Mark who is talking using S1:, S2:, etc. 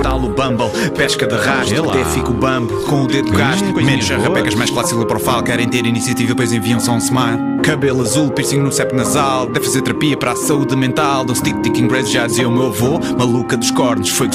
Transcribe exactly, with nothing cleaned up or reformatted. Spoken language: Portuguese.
S1: instalo o Bumble. Pesca de rastro, até fico bambo. Com o dedo gasto, menos rapecas mais classe low profile. Querem ter iniciativa, depois enviam só um smile. Cabelo azul, piercing no septo nasal. Deve fazer terapia para a saúde mental. Don't stick thinking crazy, já dizia o meu avô. Maluca dos cornos, foi